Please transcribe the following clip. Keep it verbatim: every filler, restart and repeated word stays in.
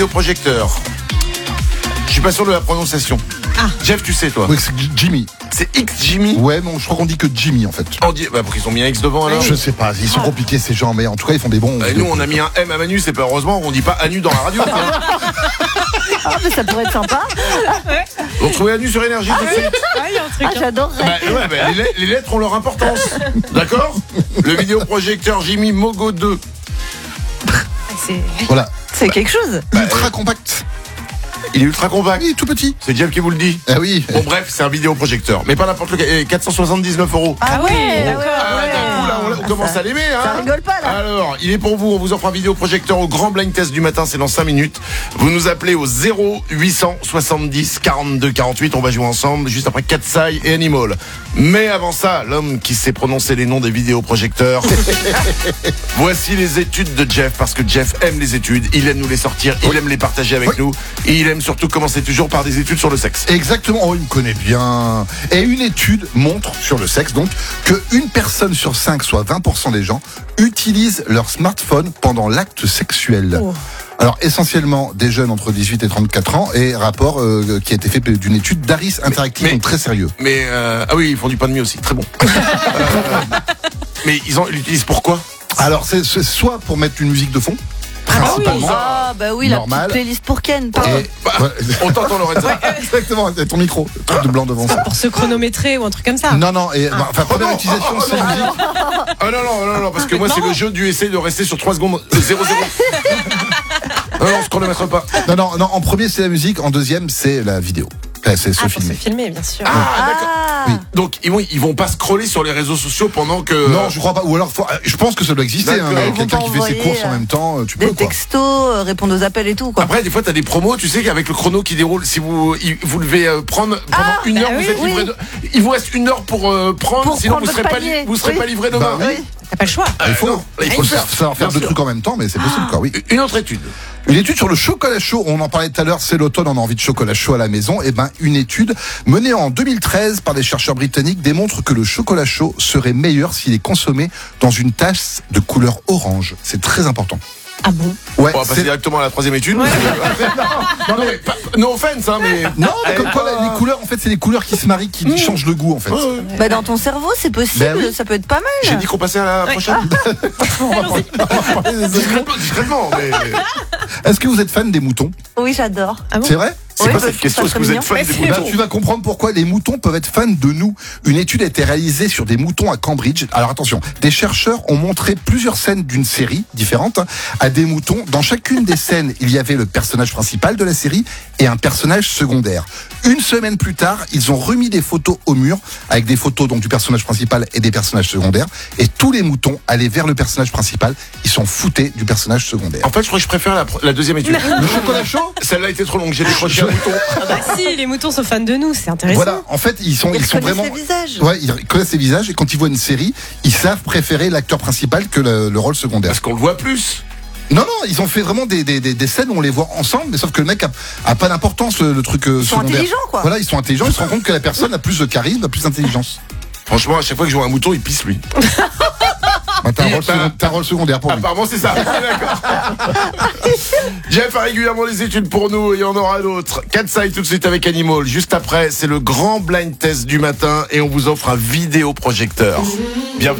vidéoprojecteur. Je suis pas sûr de la prononciation. Ah. Jeff, tu sais toi. Oui, c'est Jimmy. C'est X Jimmy. Ouais, mais je crois qu'on dit que Jimmy en fait. On dit, bah, pour qu'ils ont mis un X devant alors. Je sais pas, ils sont compliqués ces gens, mais en tout cas ils font des bons. Bah, nous on a mis un M à Manu, c'est pas heureusement, on dit pas Anu dans la radio. Ah, mais ça pourrait être sympa. On trouvait Anu sur Énergie tout de suite. Ah, il y a un truc. Ah, j'adorerais. Bah, ouais, bah, les, les lettres ont leur importance. D'accord. Le vidéoprojecteur Jimmy Mogo deux. C'est... Voilà. C'est quelque chose. Ultra compact. Il est ultra compact. Oui, tout petit. C'est Jeff qui vous le dit. Ah oui. Bon bref, c'est un vidéoprojecteur, mais pas n'importe lequel. quatre cent soixante-dix-neuf euros. Ah ouais, oui, ah ouais, Ah, ouais. d'un coup, là, on, on commence ça- à l'aimer, hein. Ça rigole pas là. Alors, il est pour vous, on vous offre un vidéoprojecteur au grand blind test du matin, c'est dans cinq minutes. Vous nous appelez au zéro huit cent soixante-dix quarante-deux quarante-huit, on va jouer ensemble, juste après Katsai et Animal. Mais avant ça, l'homme qui sait prononcer les noms des vidéoprojecteurs. Voici les études de Jeff, parce que Jeff aime les études, il aime nous les sortir, il aime les partager avec Oui. nous, et il aime surtout commencer toujours par des études sur le sexe. Exactement, oh, il me connaît bien. Et une étude montre sur le sexe donc que une personne sur cinq, soit vingt pour cent des gens, utilisent leur smartphone pendant l'acte sexuel. Oh. Alors essentiellement des jeunes entre dix-huit et trente-quatre ans, et rapport euh, qui a été fait d'une étude d'Aris Interactive, mais- donc très sérieux. Mais, euh, ah oui, ils font du pain de mie aussi, très bon. Euh, mais ils en- ils l'utilisent pourquoi? Alors c'est c'est soit pour mettre une musique de fond, Ah bah oui. principalement. Ah bah oui, la Normal. petite playlist pour Ken, pardon. Et- Bah, ouais. on t'entend Lorenza. Exactement, c'est ton micro, le truc de blanc devant ça. Pour se chronométrer ou un truc comme ça. Non, non, et bah, enfin, première non, utilisation oh, oh, sans non. musique. Ah non, non, non, non, parce que moi c'est Non. le jeu du essayer de rester sur trois secondes euh, zéro zéro. Non, non, on se chronomètre pas. Non, non, non, en premier c'est la musique, en deuxième c'est la vidéo. Enfin, c'est se Ah, pour se filmer. filmer, bien sûr. Ah, d'accord. Ah. Oui. Donc ils vont, ils vont pas scroller sur les réseaux sociaux pendant que. Non, je crois pas. Ou alors, faut- je pense que ça doit exister. D'accord. Hein, Ils vont quelqu'un qui fait ses t'envoyer, courses en euh, même temps, euh, tu peux Des quoi. textos, euh, répondre aux appels et tout quoi. Après, des fois, t'as des promos, tu sais qu'avec le chrono qui déroule, si vous, il- vous devez euh, prendre pendant Ah, une bah heure, oui, vous êtes oui. livré de. Il vous reste une heure pour euh, prendre, Pour sinon prendre vous serez votre pas, li- panier. vous serez Oui. pas livré demain. Bah oui. T'as pas le choix. Il faut, non, là, il il faut faut le faire. savoir faire Bien deux sûr. trucs en même temps, mais c'est possible quoi, oui. Une autre étude. Une étude sur le chocolat chaud, on en parlait tout à l'heure, c'est l'automne, on a envie de chocolat chaud à la maison. Et ben, une étude menée en deux mille treize par des chercheurs britanniques démontre que le chocolat chaud serait meilleur s'il est consommé dans une tasse de couleur orange. C'est très important. Ah bon? Ouais, On va passer c'est- directement à la troisième étude. Ouais. non, mais pas- no offense, hein, mais. non, mais comme quoi, les couleurs, en fait, c'est les couleurs qui se marient qui changent le goût, en fait. Ouais, ouais. Bah dans ton cerveau, c'est possible, Bah oui. ça peut être pas mal. J'ai dit qu'on passait à la Ouais. prochaine. On va parler- on va parler des animaux. Discrètement, discrètement, mais. Est-ce que vous êtes fan des moutons? Oui, j'adore. Ah bon? C'est vrai? C'est Oui, quoi bah, cette je question? trouve Est-ce ça que vous très êtes fan mignon. des Mais Bah, moutons? tu vas comprendre pourquoi les moutons peuvent être fans de nous. Une étude a été réalisée sur des moutons à Cambridge. Alors attention, des chercheurs ont montré plusieurs scènes d'une série différente hein, à des moutons. Dans chacune des scènes, il y avait le personnage principal de la série et un personnage secondaire. Une semaine plus tard, ils ont remis des photos au mur avec des photos donc du personnage principal et des personnages secondaires. Et tous les moutons allaient vers le personnage principal. Ils s'en foutaient du personnage secondaire. En fait, je crois que je préfère la, la deuxième étude. Le chocolat chaud? Celle-là était trop longue, j'ai décroché un mouton. Ah bah si, les moutons sont fans de nous, c'est intéressant. Voilà, en fait, ils sont, Ils ils sont reconnaissent vraiment. les visages. Ouais, ils connaissent les visages et quand ils voient une série, ils savent préférer l'acteur principal que le, le rôle secondaire. Parce qu'on le voit plus. Non, non, ils ont fait vraiment des, des, des, des scènes où on les voit ensemble, mais sauf que le mec a, a pas d'importance, le, le truc euh, Ils sont secondaire. intelligents, quoi. Voilà, ils sont intelligents, ils se rendent compte que la personne a plus de charisme, a plus d'intelligence. Franchement, à chaque fois que je vois un mouton, il pisse lui. Bah, t'as, un Il rôle est pas- second- t'as un rôle secondaire pour lui. Apparemment, c'est ça. D'accord. Jeff a régulièrement les études pour nous, il y en aura d'autres. Katsai tout de suite avec Animal. Juste après, c'est le grand blind test du matin et on vous offre un vidéoprojecteur. Bienvenue.